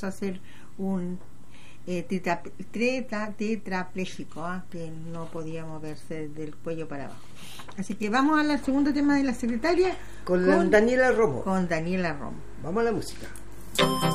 pasó a ser un tetrapléjico, que no podía moverse del cuello para abajo. Así que vamos al segundo tema de la secretaria con Daniela Romo. Con Daniela Romo. Vamos a la música.